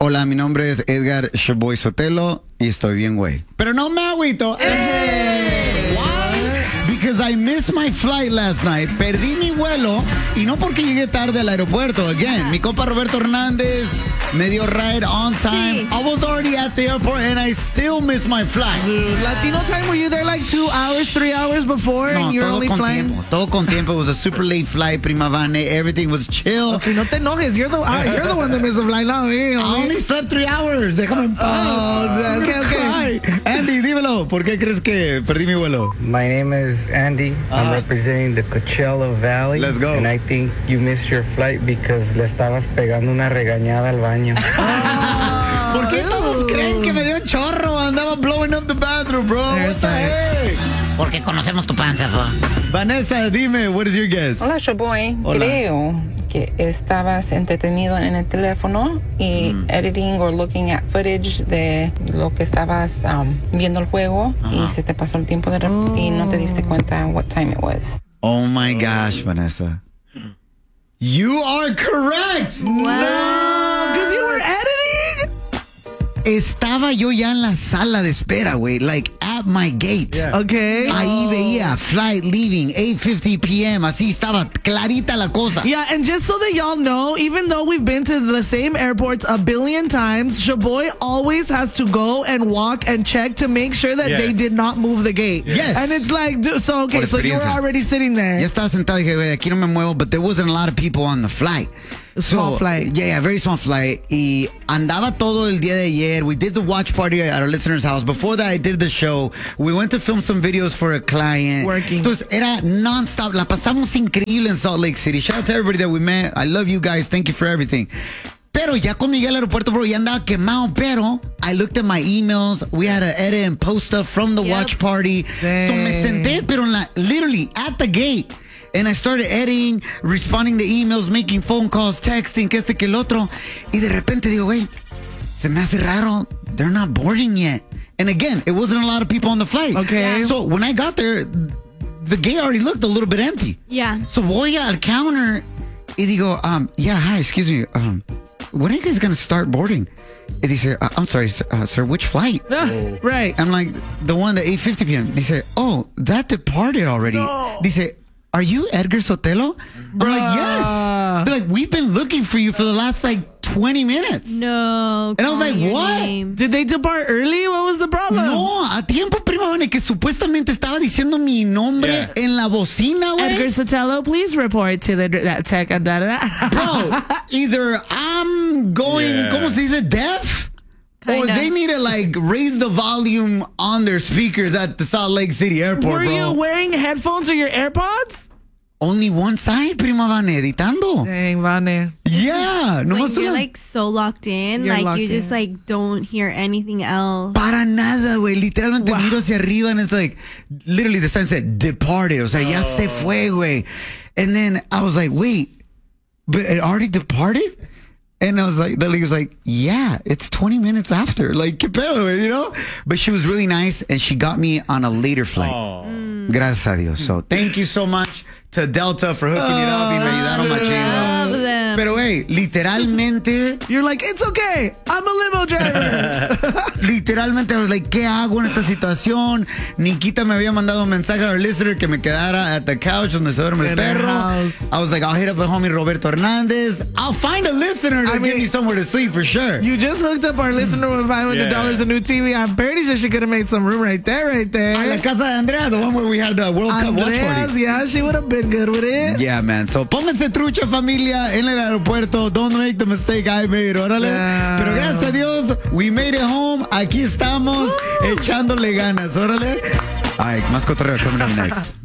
Hola, mi nombre es Edgar Shoboy Sotelo y estoy bien, güey. Pero no me agüito. Because I missed my flight last night. Perdí mi vuelo y no porque llegué tarde al aeropuerto. Again, mi compa Roberto Hernández me dio ride on time. Sí. I was already at the airport and I still missed my flight. Latino time, were you there like 2 hours, 3 hours before No, and you're todo only con flying? tiempo. Todo con tiempo. It was a super late flight, prima Vane. Everything was chill. Okay, no te enojes. You're the one that missed the flight, not me. I only slept 3 hours. Déjame en paz. Oh, okay. Andy, dímelo. ¿Por qué crees que perdí mi vuelo? My name is Andy. I'm representing the Coachella Valley. Let's go. And I think you missed your flight because le estabas pegando una regañada al baño. ¿Por qué todos creen que me dio un chorro? Andaba blowing up the bathroom, bro. What the heck? Porque conocemos tu panza, fo. Vanessa, dime, what is your guess? Hola, Shoboy. Hola. Creo que estabas entretenido en el teléfono y editing or looking at footage de lo que estabas viendo el juego y se te pasó el tiempo y no te diste cuenta what time it was. Oh my gosh, Vanessa. You are correct. Because you were editing? Estaba yo ya en la sala de espera, güey. Like at my gate. Okay. Ahí veía flight leaving 8:50 p.m. Así estaba clarita la cosa. Yeah, and just so that y'all know, even though we've been to the same airports a billion times, Shoboy always has to go and walk and check to make sure that they did not move the gate. Yes. And it's like, so Por so you were experiencia. already sitting there. Ya estaba sentado y dije, güey, aquí no me muevo, but there wasn't a lot of people on the flight. Small flight. Yeah, very small flight. Y andaba todo el día de ayer. We did the watch party at our listener's house. Before that, I did the show. We went to film some videos for a client. Working. Entonces, era non-stop. La pasamos increíble in Salt Lake City. Shout out to everybody that we met. I love you guys. Thank you for everything. Pero ya cuando llegué al aeropuerto, bro, ya andaba quemado. Pero I looked at my emails. We had to edit and post stuff from the watch party. So me senté, pero literally at the gate. And I started editing, responding to emails, making phone calls, texting, que este, que el otro. Y de repente digo, wait, se me hace raro. They're not boarding yet. And again, it wasn't a lot of people on the flight. Okay. So when I got there, the gate already looked a little bit empty. Yeah. So voy al counter y digo, yeah, hi, excuse me. When are you guys going to start boarding? Y dice, I'm sorry, sir, which flight? Right. I'm like, the one at 8:50 p.m. Dice, oh, that departed already. No. Dice, are you Edgar Sotelo? I'm like, yes. They're like, we've been looking for you for the last like 20 minutes. No. And I was like, calling your what? name. Did they depart early? What was the problem? No, a tiempo, prima Vane, que supuestamente estaba diciendo mi nombre en la bocina, Edgar güey. Sotelo, please report to the tech. Bro, either I'm going, ¿cómo se dice, deaf? Or Kinda. they need to like raise the volume on their speakers at the Salt Lake City airport, Were bro. you wearing headphones or your AirPods? Only one side, prima Vane, editando. Dang, Vane. Yeah. When Nomás you're una- like so locked in, You're like locked you just in. like don't hear anything else. Para nada, güey. Literalmente miro hacia arriba and it's like, literally the sign said, departed. O sea, ya se fue, güey. And then I was like, wait, but it already departed? And I was like, the lady was like, yeah, it's 20 minutes after. Like, qué pedo, güey, you know? But she was really nice and she got me on a later flight. Gracias a Dios. So thank you so much to Delta for hooking it up y me ayudaron machín. Love them. Pero, hey, literalmente, You're like, it's okay. I'm a limo driver. literalmente, I was like, ¿qué hago en esta situación? Nikita me había mandado un mensaje a our listener que me quedara at the couch donde se duerme el In her perro. house. I was like, I'll hit up a homie Roberto Hernandez. I'll find a listener to I mean, give you somewhere to sleep for sure. You just hooked up our listener with $500 a new TV. I'm pretty sure she could have made some room right there, right A la there. casa de Andrea, the one where we had the World Cup watch Andreas, party. yeah, she would have been good with it. Yeah, man. So, pónganse trucha, familia, en el aeropuerto. Don't make the mistake I made, órale. Yeah. Pero gracias a Dios, we made it home. Aquí estamos, echándole ganas, órale. All right, más cotorreo coming up next.